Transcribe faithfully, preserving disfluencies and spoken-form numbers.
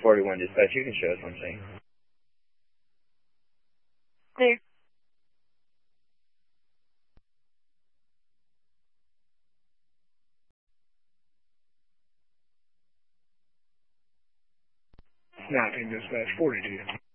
forty-one dispatch, you can show us something. Clear. nineteen dispatch, forty-two.